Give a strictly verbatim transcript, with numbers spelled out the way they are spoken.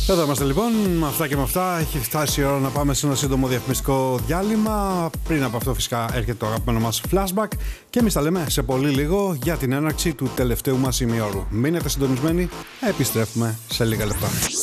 Εδώ είμαστε λοιπόν, με αυτά και με αυτά. Έχει φτάσει η ώρα να πάμε σε ένα σύντομο διαφημιστικό διάλειμμα. Πριν από αυτό, φυσικά, έρχεται το αγαπημένο μας flashback. Και εμείς τα λέμε σε πολύ λίγο για την έναρξη του τελευταίου μας ημιώρου. Μείνετε συντονισμένοι, επιστρέφουμε σε λίγα λεπτά.